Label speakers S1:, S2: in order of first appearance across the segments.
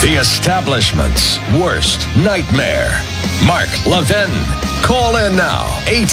S1: The establishment's worst nightmare. Mark Levin. Call in now.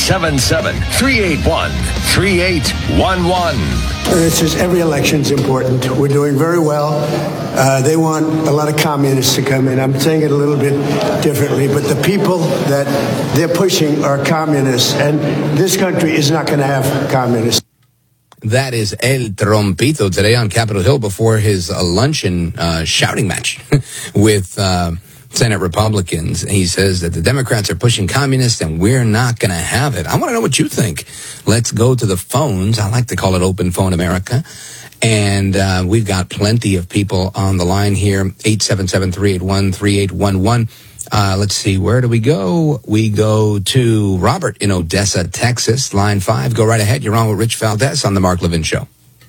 S1: 877-381-3811.
S2: This is every election's important. We're doing very well. They want a lot of communists to come in. I'm saying it a little bit differently, but the people that they're pushing are communists, and this country is not going to have communists.
S3: That is El Trompito today on Capitol Hill before his luncheon shouting match with Senate Republicans. He says that the Democrats are pushing communists and we're not going to have it. I want to know what you think. Let's go to the phones. I like to call it Open Phone America. And we've got plenty of people on the line here. 877-381-3811. Let's see, where do we go? We go to Robert in Odessa, Texas, line 5. Go right ahead. You're on with Rich Valdez on the Mark Levin Show.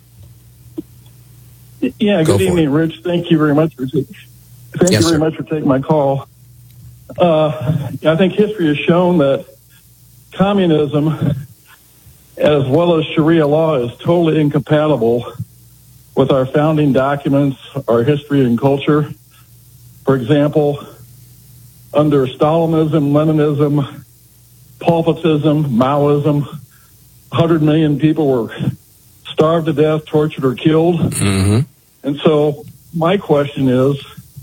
S4: Yeah, good evening, Rich. Thank you very much for taking my call. I think history has shown that communism, as well as Sharia law, is totally incompatible with our founding documents, our history and culture. For example, under Stalinism, Leninism, Pol-Potism, Maoism, 100 million people were starved to death, tortured, or killed.
S3: Mm-hmm.
S4: And so my question is,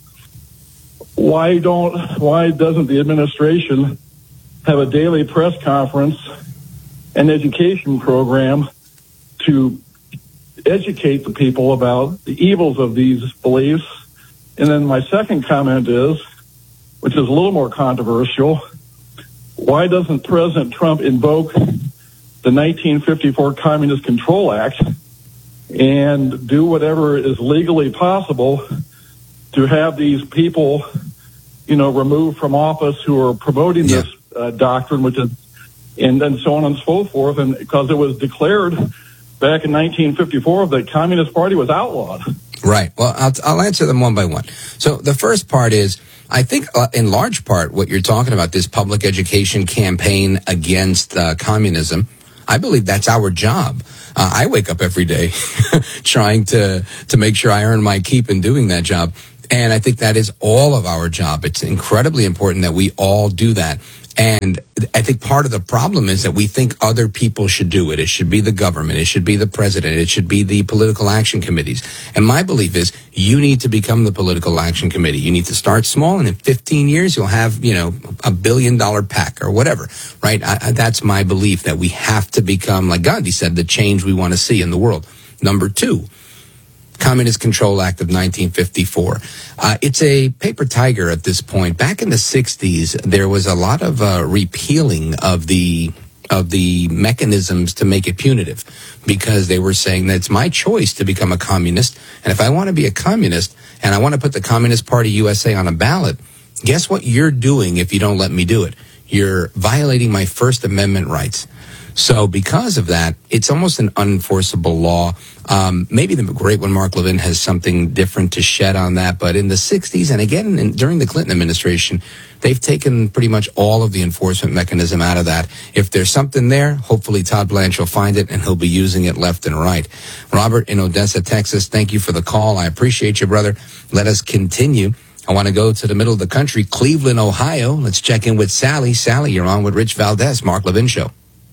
S4: why doesn't the administration have a daily press conference and education program to educate the people about the evils of these beliefs? And then my second comment is, which is a little more controversial, why doesn't President Trump invoke the 1954 Communist Control Act and do whatever is legally possible to have these people, removed from office who are promoting this doctrine, which is, and so on and so forth, and because it was declared back in 1954 that the Communist Party was outlawed.
S3: Right. Well, I'll answer them one by one. So the first part is, I think in large part what you're talking about, this public education campaign against communism, I believe that's our job. I wake up every day trying to make sure I earn my keep in doing that job. And I think that is all of our job. It's incredibly important that we all do that. And I think part of the problem is that we think other people should do it. It should be the government. It should be the president. It should be the political action committees. And my belief is you need to become the political action committee. You need to start small, and in 15 years, you'll have, $1 billion PAC or whatever, right? That's my belief, that we have to become, like Gandhi said, the change we want to see in the world. Number 2, Communist Control Act of 1954. It's a paper tiger at this point. Back in the 60s, there was a lot of repealing of the mechanisms to make it punitive, because they were saying that it's my choice to become a communist, and if I want to be a communist and I want to put the Communist Party USA on a ballot, guess what you're doing if you don't let me do it? You're violating my First Amendment rights. So because of that, it's almost an unenforceable law. Maybe the great one, Mark Levin, has something different to shed on that. But in the 60s, and again during the Clinton administration, they've taken pretty much all of the enforcement mechanism out of that. If there's something there, hopefully Todd Blanche will find it, and he'll be using it left and right. Robert in Odessa, Texas, thank you for the call. I appreciate you, brother. Let us continue. I want to go to the middle of the country, Cleveland, Ohio. Let's check in with Sally. Sally, you're on with Rich Valdez, Mark Levin Show.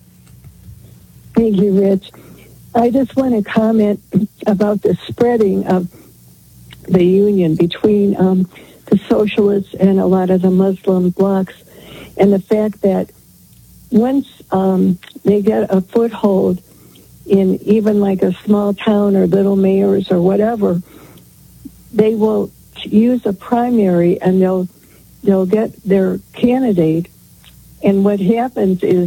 S5: Thank you, Rich. I just want to comment about the spreading of the union between the socialists and a lot of the Muslim blocs, and the fact that once they get a foothold in even like a small town or little mayors or whatever, they will use a primary and they'll get their candidate. And what happens is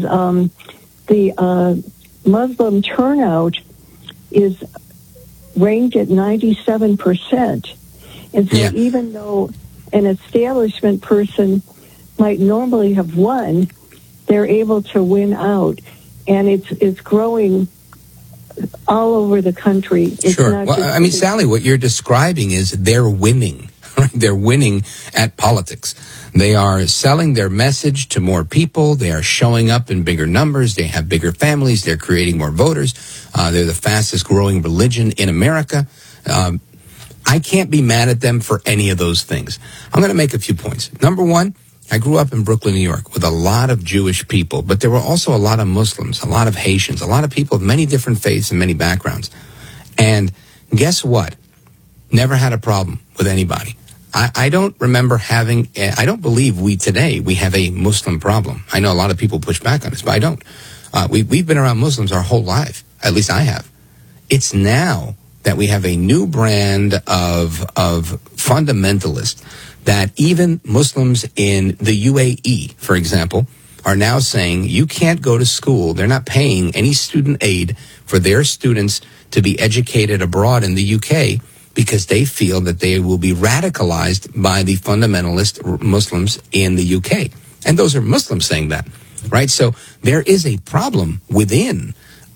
S5: the Muslim turnout is ranked at 97%. And so even though an establishment person might normally have won, they're able to win out. And it's growing all over the country. It's
S3: sure. Well, Sally, what you're describing is they're winning. Right? They're winning at politics. They are selling their message to more people. They are showing up in bigger numbers. They have bigger families. They're creating more voters. They're the fastest growing religion in America. I can't be mad at them for any of those things. I'm going to make a few points. Number one, I grew up in Brooklyn, New York, with a lot of Jewish people, but there were also a lot of Muslims, a lot of Haitians, a lot of people of many different faiths and many backgrounds. And guess what? Never had a problem with anybody. I don't remember having, I don't believe we have a Muslim problem. I know a lot of people push back on this, but I don't. We've been around Muslims our whole life. At least I have. It's now that we have a new brand of fundamentalist that even Muslims in the UAE, for example, are now saying you can't go to school. They're not paying any student aid for their students to be educated abroad in the UK because they feel that they will be radicalized by the fundamentalist Muslims in the UK. And those are Muslims saying that, right? So there is a problem within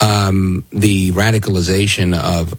S3: the radicalization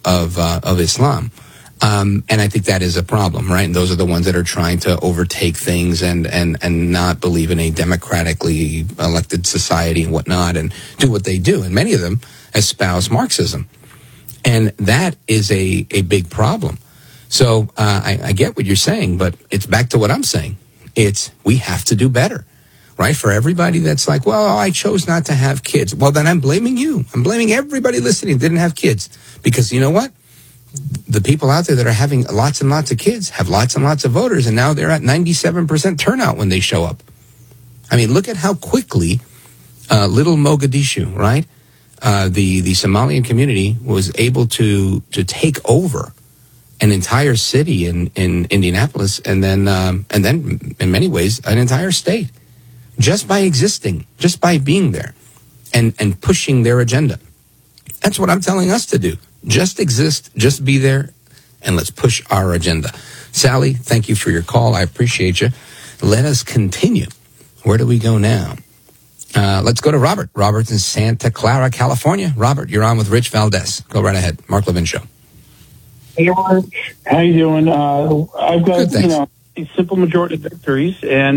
S3: of Islam. And I think that is a problem, right? And those are the ones that are trying to overtake things and not believe in a democratically elected society and whatnot and do what they do. And many of them espouse Marxism. And that is a big problem. So I get what you're saying, but it's back to what I'm saying. We have to do better, right? For everybody that's like, well, I chose not to have kids. Well, then I'm blaming you. I'm blaming everybody listening that didn't have kids. Because you know what? The people out there that are having lots and lots of kids have lots and lots of voters, and now they're at 97% turnout when they show up. I mean, look at how quickly little Mogadishu, right? The Somalian community was able to take over an entire city in Indianapolis, and then in many ways an entire state, just by existing, just by being there, and pushing their agenda. That's what I'm telling us to do. Just exist, just be there, and let's push our agenda. Sally, thank you for your call. I appreciate you. Let us continue. Where do we go now? Let's go to Robert. Robert's in Santa Clara, California. Robert, you're on with Rich Valdez. Go right ahead. Mark Levin Show.
S6: Hey, Mark. How you doing? I've got,
S3: Good,
S6: these simple majority victories, and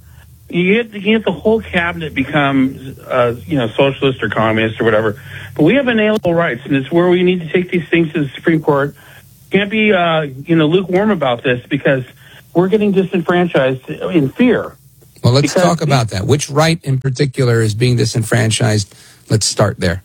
S6: you get the whole cabinet becomes, socialist or communist or whatever. But we have inalienable rights, and it's where we need to take these things to the Supreme Court. Can't be, lukewarm about this because we're getting disenfranchised in fear.
S3: Well, let's talk about that. Which right in particular is being disenfranchised? Let's start there.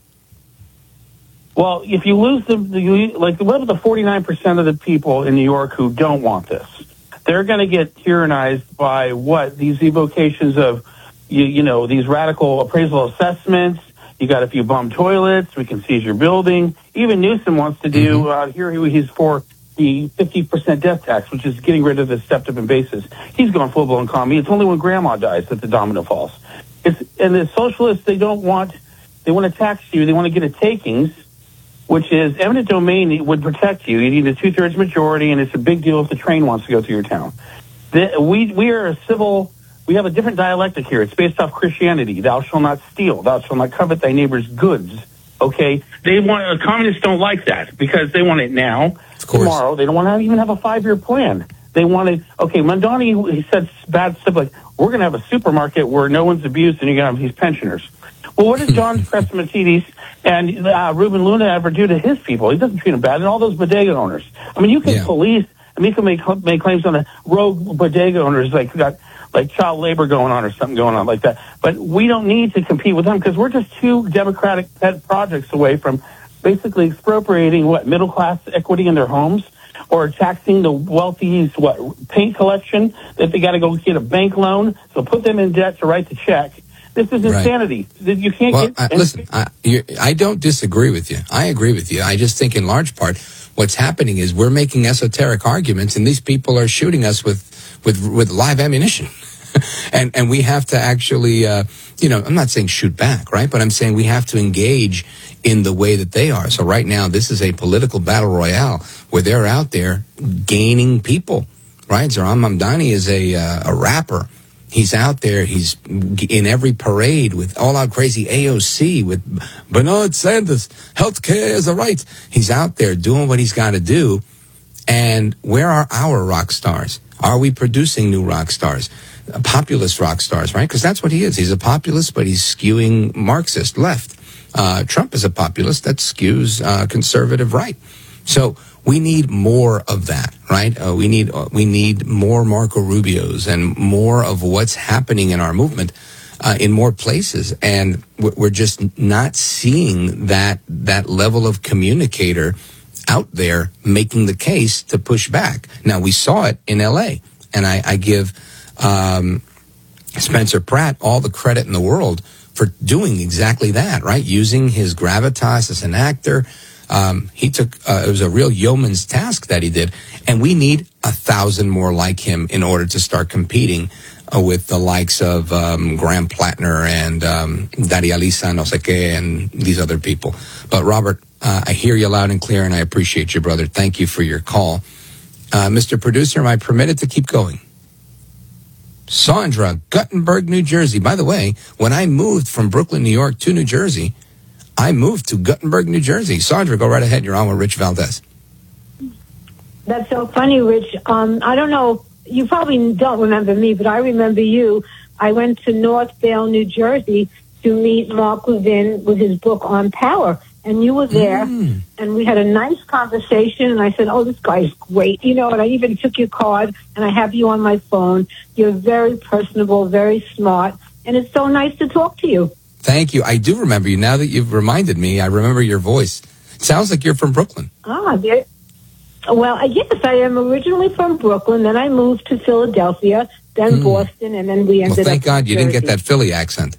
S6: Well, if you lose what about the 49% of the people in New York who don't want this? They're going to get tyrannized by what? These evocations of, these radical appraisal assessments. You got a few bum toilets. We can seize your building. Even Newsom wants to do, he's for the 50% death tax, which is getting rid of the stepped-up basis. He's going full-blown commie. It's only when grandma dies that the domino falls. And the socialists, they want to tax you. They want to get a takings, which is eminent domain would protect you. You need a 2/3 majority, and it's a big deal if the train wants to go through your town. We are a civil. We have a different dialectic here. It's based off Christianity. Thou shalt not steal. Thou shalt not covet thy neighbor's goods. Okay, communists don't like that because they want it now, tomorrow. They don't want to even have a 5-year plan. They want to. Okay, Mondani, he said bad stuff like we're going to have a supermarket where no one's abused and you're going to have these pensioners. Well, what does John Crescentidis and Ruben Luna ever do to his people? He doesn't treat them bad. And all those bodega owners. I mean, you can police. I mean, you can make claims on the rogue bodega owners got child labor going on or something going on like that. But we don't need to compete with them because we're just two democratic pet projects away from basically expropriating middle class equity in their homes or taxing the wealthy's paint collection that they got to go get a bank loan. So put them in debt to write the check. This is insanity. Right. You can't
S3: listen, I don't disagree with you. I agree with you. I just think in large part what's happening is we're making esoteric arguments and these people are shooting us with live ammunition. and we have to actually, I'm not saying shoot back, right? But I'm saying we have to engage in the way that they are. So right now, this is a political battle royale where they're out there gaining people, right? Zohran Mamdani is a rapper. He's out there. He's in every parade with all-out crazy AOC, with Bernard Sanders, healthcare is a right. He's out there doing what he's got to do. And where are our rock stars? Are we producing new rock stars? Populist rock stars, right? Because that's what he is. He's a populist, but he's skewing Marxist left. Trump is a populist that skews conservative right. So We need more of that, right? We need more Marco Rubios and more of what's happening in our movement in more places. And we're just not seeing that level of communicator out there making the case to push back. Now, we saw it in L.A., and I give Spencer Pratt all the credit in the world for doing exactly that, right? Using his gravitas as an actor. He took, it was a real yeoman's task that he did. And we need 1,000 more like him in order to start competing with the likes of Graham Plattner and Daria Lisa no sé qué and these other people. But Robert, I hear you loud and clear, and I appreciate you, brother. Thank you for your call. Mr. Producer, am I permitted to keep going? Sandra, Guttenberg, New Jersey. By the way, when I moved from Brooklyn, New York to New Jersey, I moved to Guttenberg, New Jersey. Sandra, go right ahead. You're on with Rich Valdez.
S7: That's so funny, Rich. I don't know. You probably don't remember me, but I remember you. I went to Northvale, New Jersey to meet Mark Levin with his book On Power. And you were there, and we had a nice conversation, and I said, oh, this guy's great, and I even took your card, and I have you on my phone. You're very personable, very smart, and it's so nice to talk to you.
S3: Thank you. I do remember you. Now that you've reminded me, I remember your voice. It sounds like you're from Brooklyn.
S7: Well, yes, I am originally from Brooklyn, then I moved to Philadelphia, then Boston, and then we ended up
S3: thank God you didn't
S7: Jersey.
S3: get that Philly accent.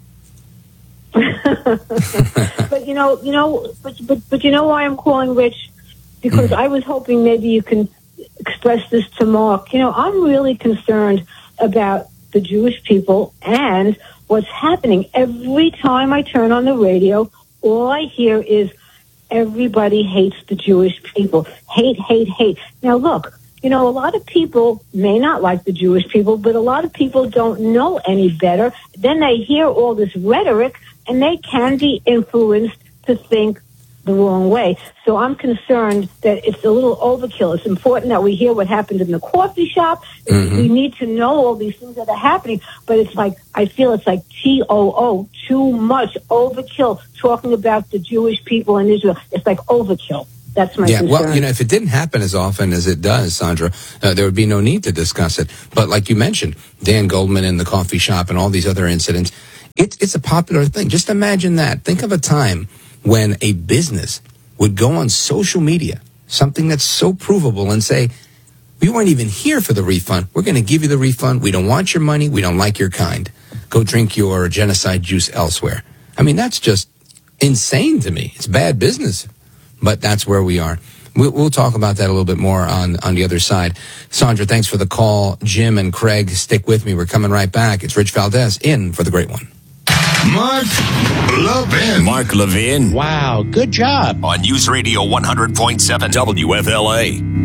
S7: But you know why I'm calling, Rich? Because I was hoping maybe you can express this to Mark. I'm really concerned about the Jewish people and what's happening. Every time I turn on the radio, all I hear is everybody hates the Jewish people. Hate, hate, hate. Now look, a lot of people may not like the Jewish people, but a lot of people don't know any better. Then they hear all this rhetoric, and they can be influenced to think the wrong way. So I'm concerned that it's a little overkill. It's important that we hear what happened in the coffee shop. We need to know all these things that are happening. But it's like, I feel it's like TOO, too much overkill, talking about the Jewish people in Israel. It's like overkill. That's my concern.
S3: Well, if it didn't happen as often as it does, Sandra, there would be no need to discuss it. But like you mentioned, Dan Goldman in the coffee shop and all these other incidents, it's a popular thing. Just imagine that. Think of a time when a business would go on social media, something that's so provable, and say, we weren't even here for the refund. We're going to give you the refund. We don't want your money. We don't like your kind. Go drink your genocide juice elsewhere. I mean, that's just insane to me. It's bad business. But that's where we are. We'll talk about that a little bit more on the other side. Sandra, thanks for the call. Jim and Craig, stick with me. We're coming right back. It's Rich Valdez in for the Great One.
S1: Mark Levin.
S8: Mark Levin.
S9: Wow, good job.
S8: On News Radio 100.7 WFLA.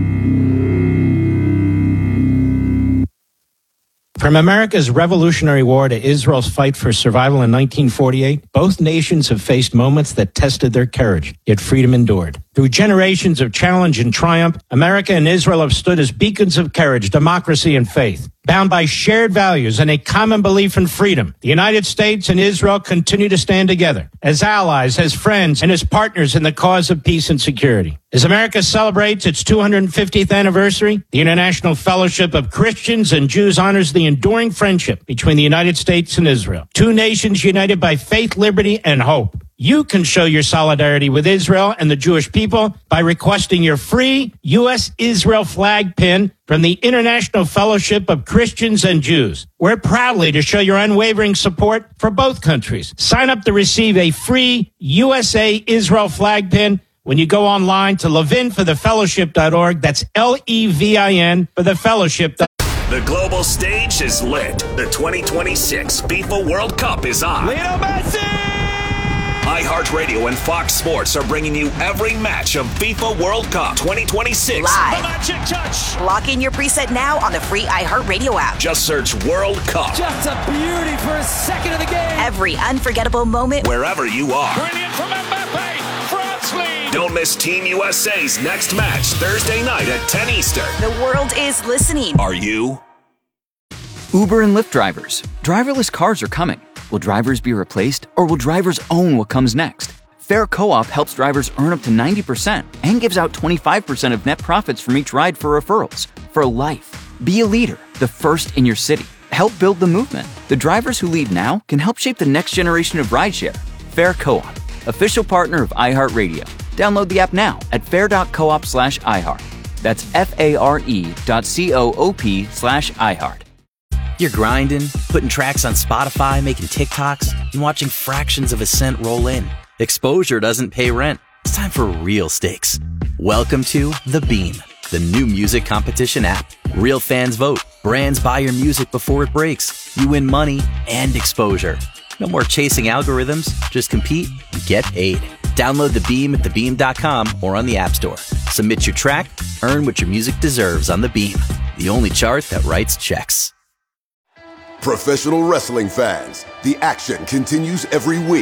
S9: From America's Revolutionary War to Israel's fight for survival in 1948, both nations have faced moments that tested their courage, yet freedom endured. Through generations of challenge and triumph, America and Israel have stood as beacons of courage, democracy, and faith. Bound by shared values and a common belief in freedom, the United States and Israel continue to stand together as allies, as friends, and as partners in the cause of peace and security. As America celebrates its 250th anniversary, the International Fellowship of Christians and Jews honors the enduring friendship between the United States and Israel, two nations united by faith, liberty, and hope. You can show your solidarity with Israel and the Jewish people by requesting your free U.S.-Israel flag pin from the International Fellowship of Christians and Jews. We're proudly to show your unwavering support for both countries. Sign up to receive a free USA-Israel flag pin when you go online to levinforthefellowship.org. That's Levin for the fellowship.
S8: The global stage is lit. The 2026 FIFA World Cup is on.
S10: Lionel Messi!
S8: iHeartRadio and Fox Sports are bringing you every match of FIFA World Cup 2026.
S10: Live. The magic touch.
S11: Lock in your preset now on the free iHeartRadio app.
S8: Just search World Cup.
S10: Just a beauty for a second of the game.
S11: Every unforgettable moment.
S8: Wherever you are.
S10: Brilliant from Mbappe. France lead.
S8: Don't miss Team USA's next match Thursday night at 10 Eastern.
S11: The world is listening.
S8: Are you?
S12: Uber and Lyft drivers. Driverless cars are coming. Will drivers be replaced, or will drivers own what comes next? Fair Co-op helps drivers earn up to 90% and gives out 25% of net profits from each ride for referrals. For life. Be a leader, the first in your city. Help build the movement. The drivers who lead now can help shape the next generation of rideshare. Fair Co-op, official partner of iHeartRadio. Download the app now at fair.coop/iHeart. That's FARE.coop/iHeart.
S13: You're grinding, putting tracks on Spotify, making TikToks, and watching fractions of a cent roll in. Exposure doesn't pay rent. It's time for real stakes. Welcome to The Beam, the new music competition app. Real fans vote. Brands buy your music before it breaks. You win money and exposure. No more chasing algorithms. Just compete and get paid. Download The Beam at thebeam.com or on the App Store. Submit your track, earn what your music deserves on The Beam, the only chart that writes checks.
S14: Professional wrestling fans, the action continues every week.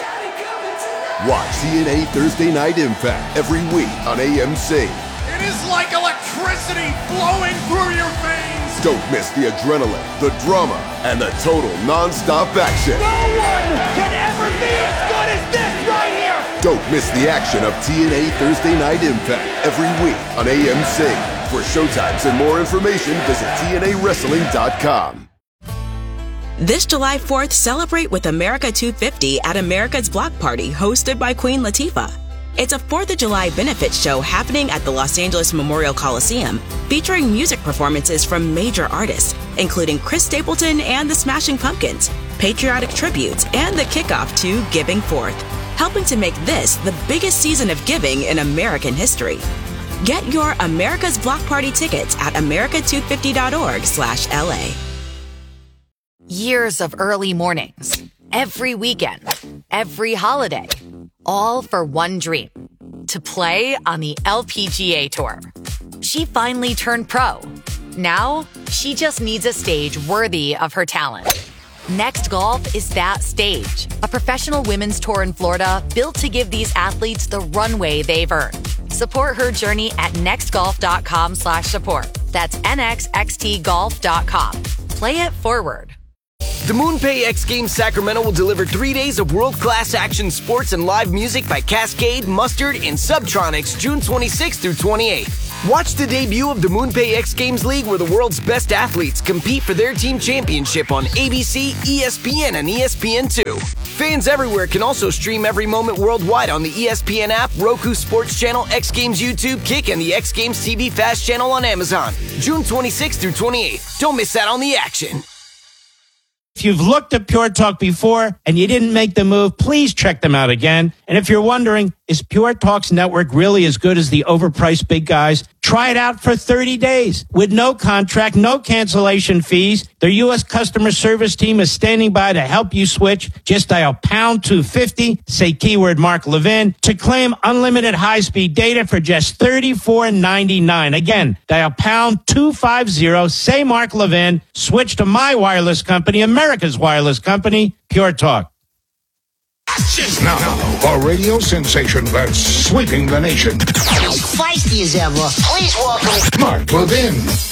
S14: Watch TNA Thursday Night Impact every week on AMC.
S10: It is like electricity flowing through your veins.
S14: Don't miss the adrenaline, the drama, and the total non-stop action.
S10: No one can ever be as good as this right here.
S14: Don't miss the action of TNA Thursday Night Impact every week on AMC. For showtimes and more information, visit TNAWrestling.com.
S15: This July 4th, celebrate with America 250 at America's Block Party, hosted by Queen Latifah. It's a 4th of July benefit show happening at the Los Angeles Memorial Coliseum, featuring music performances from major artists, including Chris Stapleton and the Smashing Pumpkins, patriotic tributes, and the kickoff to Giving Forth, helping to make this the biggest season of giving in American history. Get your America's Block Party tickets at america250.org/LA.
S16: Years of early mornings, every weekend, every holiday, all for one dream, to play on the LPGA Tour. She finally turned pro. Now, she just needs a stage worthy of her talent. Next Golf is that stage, a professional women's tour in Florida built to give these athletes the runway they've earned. Support her journey at nextgolf.com/support. That's nxxtgolf.com. Play it forward.
S17: The MoonPay X Games Sacramento will deliver 3 days of world-class action sports and live music by Cascade, Mustard, and Subtronics June 26th through 28th. Watch the debut of the MoonPay X Games League, where the world's best athletes compete for their team championship on ABC, ESPN, and ESPN2. Fans everywhere can also stream every moment worldwide on the ESPN app, Roku Sports Channel, X Games YouTube, Kick, and the X Games TV Fast Channel on Amazon. June 26th through 28th. Don't miss out on the action.
S9: If you've looked at Pure Talk before and you didn't make the move, please check them out again. And if you're wondering, is Pure Talk's network really as good as the overpriced big guys? Try it out for 30 days with no contract, no cancellation fees. Their U.S. customer service team is standing by to help you switch. Just dial pound 250, say keyword Mark Levin, to claim unlimited high-speed data for just $34.99. Again, dial pound 250, say Mark Levin, switch to my wireless company, America's wireless company, Pure Talk.
S18: Now, a radio sensation that's sweeping the nation.
S19: As feisty as ever, please welcome
S18: Mark Levin.